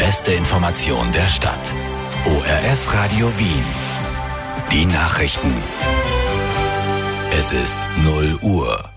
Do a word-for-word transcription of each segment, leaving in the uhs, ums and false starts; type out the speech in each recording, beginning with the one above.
beste Information der Stadt. O R F Radio Wien. Die Nachrichten. Es ist null Uhr.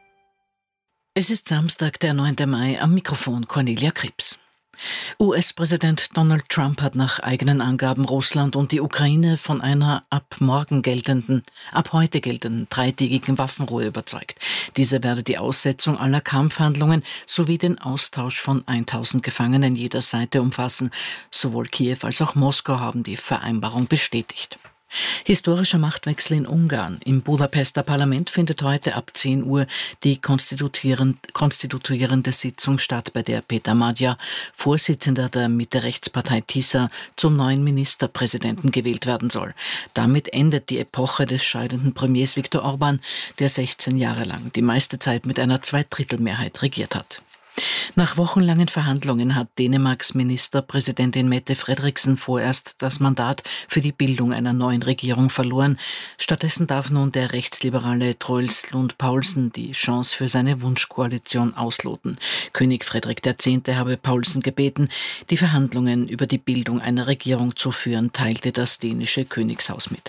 Es ist Samstag, der neunte Mai, am Mikrofon Cornelia Krebs. U S-Präsident Donald Trump hat nach eigenen Angaben Russland und die Ukraine von einer ab morgen geltenden, ab heute geltenden dreitägigen Waffenruhe überzeugt. Diese werde die Aussetzung aller Kampfhandlungen sowie den Austausch von tausend Gefangenen jeder Seite umfassen. Sowohl Kiew als auch Moskau haben die Vereinbarung bestätigt. Historischer Machtwechsel in Ungarn. Im Budapester Parlament findet heute ab zehn Uhr die konstituierende Sitzung statt, bei der Peter Magyar, Vorsitzender der Mitte-Rechtspartei TISA, zum neuen Ministerpräsidenten gewählt werden soll. Damit endet die Epoche des scheidenden Premiers Viktor Orbán, der sechzehn Jahre lang die meiste Zeit mit einer Zweidrittelmehrheit regiert hat. Nach wochenlangen Verhandlungen hat Dänemarks Ministerpräsidentin Mette Frederiksen vorerst das Mandat für die Bildung einer neuen Regierung verloren. Stattdessen darf nun der rechtsliberale Troels Lund Poulsen die Chance für seine Wunschkoalition ausloten. König Frederik der Zehnte habe Poulsen gebeten, die Verhandlungen über die Bildung einer Regierung zu führen, teilte das dänische Königshaus mit.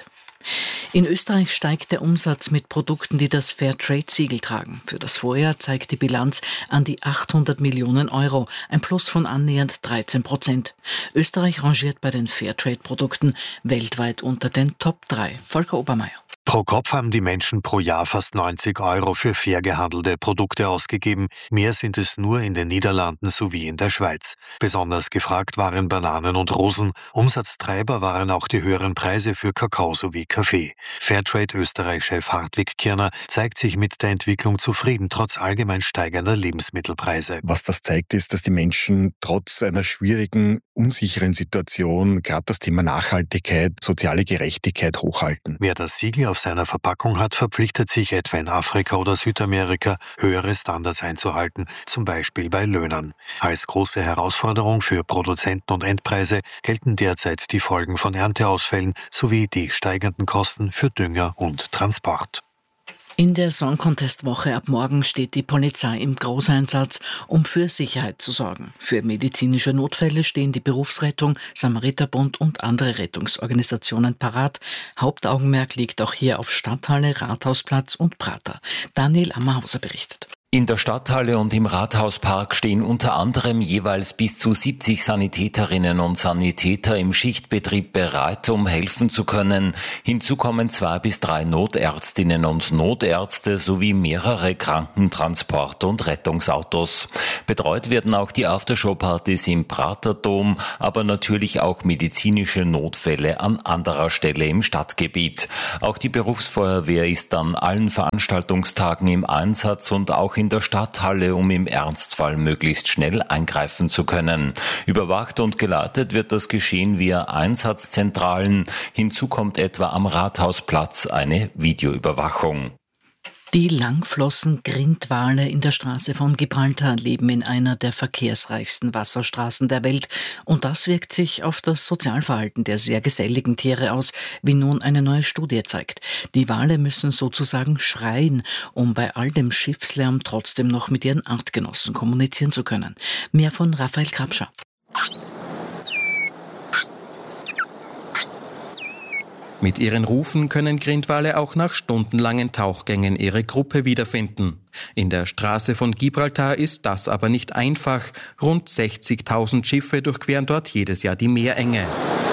In Österreich steigt der Umsatz mit Produkten, die das Fairtrade-Siegel tragen. Für das Vorjahr zeigt die Bilanz an die achthundert Millionen Euro, ein Plus von annähernd dreizehn Prozent. Österreich rangiert bei den Fairtrade-Produkten weltweit unter den Top drei. Volker Obermeier. Pro Kopf haben die Menschen pro Jahr fast neunzig Euro für fair gehandelte Produkte ausgegeben. Mehr sind es nur in den Niederlanden sowie in der Schweiz. Besonders gefragt waren Bananen und Rosen. Umsatztreiber waren auch die höheren Preise für Kakao sowie Kaffee. Fairtrade-Österreich-Chef Hartwig Kirner zeigt sich mit der Entwicklung zufrieden, trotz allgemein steigender Lebensmittelpreise. Was das zeigt, ist, dass die Menschen trotz einer schwierigen, unsicheren Situation gerade das Thema Nachhaltigkeit, soziale Gerechtigkeit hochhalten. Wer das Siegel auf seiner Verpackung hat, verpflichtet sich etwa in Afrika oder Südamerika, höhere Standards einzuhalten, zum Beispiel bei Löhnen. Als große Herausforderung für Produzenten und Endpreise gelten derzeit die Folgen von Ernteausfällen sowie die steigenden Kosten für Dünger und Transport. In der Song Contest Woche ab morgen steht die Polizei im Großeinsatz, um für Sicherheit zu sorgen. Für medizinische Notfälle stehen die Berufsrettung, Samariterbund und andere Rettungsorganisationen parat. Hauptaugenmerk liegt auch hier auf Stadthalle, Rathausplatz und Prater. Daniel Ammerhauser berichtet. In der Stadthalle und im Rathauspark stehen unter anderem jeweils bis zu siebzig Sanitäterinnen und Sanitäter im Schichtbetrieb bereit, um helfen zu können. Hinzu kommen zwei bis drei Notärztinnen und Notärzte sowie mehrere Krankentransport- und Rettungsautos. Betreut werden auch die Aftershow-Partys im Praterdom, aber natürlich auch medizinische Notfälle an anderer Stelle im Stadtgebiet. Auch die Berufsfeuerwehr ist an allen Veranstaltungstagen im Einsatz und auch in der Stadthalle, um im Ernstfall möglichst schnell eingreifen zu können. Überwacht und geleitet wird das Geschehen via Einsatzzentralen. Hinzu kommt etwa am Rathausplatz eine Videoüberwachung. Die Langflossen-Grindwale in der Straße von Gibraltar leben in einer der verkehrsreichsten Wasserstraßen der Welt. Und das wirkt sich auf das Sozialverhalten der sehr geselligen Tiere aus, wie nun eine neue Studie zeigt. Die Wale müssen sozusagen schreien, um bei all dem Schiffslärm trotzdem noch mit ihren Artgenossen kommunizieren zu können. Mehr von Raphael Krabscher. Mit ihren Rufen können Grindwale auch nach stundenlangen Tauchgängen ihre Gruppe wiederfinden. In der Straße von Gibraltar ist das aber nicht einfach. Rund sechzigtausend Schiffe durchqueren dort jedes Jahr die Meerenge.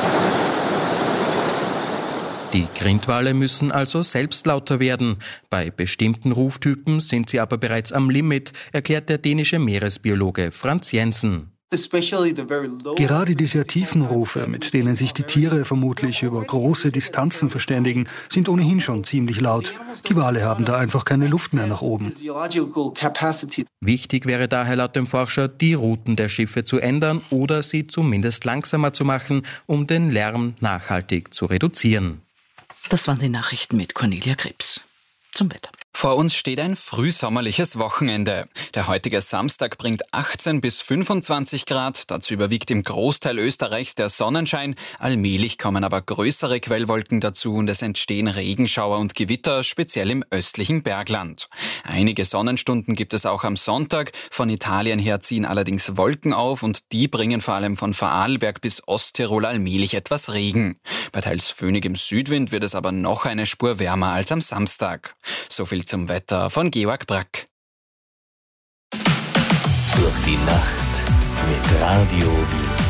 Die Grindwale müssen also selbst lauter werden. Bei bestimmten Ruftypen sind sie aber bereits am Limit, erklärt der dänische Meeresbiologe Franz Jensen. Gerade die sehr tiefen Rufe, mit denen sich die Tiere vermutlich über große Distanzen verständigen, sind ohnehin schon ziemlich laut. Die Wale haben da einfach keine Luft mehr nach oben. Wichtig wäre daher laut dem Forscher, die Routen der Schiffe zu ändern oder sie zumindest langsamer zu machen, um den Lärm nachhaltig zu reduzieren. Das waren die Nachrichten mit Cornelia Krebs. Zum Wetter. Vor uns steht ein frühsommerliches Wochenende. Der heutige Samstag bringt achtzehn bis fünfundzwanzig Grad, dazu überwiegt im Großteil Österreichs der Sonnenschein. Allmählich kommen aber größere Quellwolken dazu und es entstehen Regenschauer und Gewitter, speziell im östlichen Bergland. Einige Sonnenstunden gibt es auch am Sonntag. Von Italien her ziehen allerdings Wolken auf und die bringen vor allem von Vorarlberg bis Osttirol allmählich etwas Regen. Bei teils föhnigem Südwind wird es aber noch eine Spur wärmer als am Samstag. So viel zum Wetter von Georg Brack. Durch die Nacht mit Radio Wien.